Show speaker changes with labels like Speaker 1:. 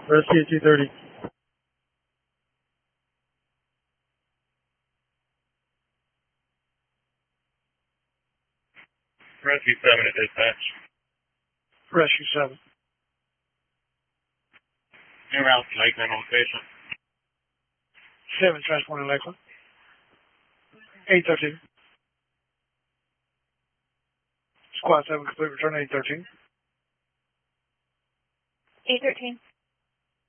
Speaker 1: Rescue 230.
Speaker 2: Rescue 7 at dispatch.
Speaker 1: Rescue 7.
Speaker 2: New route to Lakeland location.
Speaker 1: 7 transporting Lakeland. 813. Squad 7 complete return 813.
Speaker 3: 813.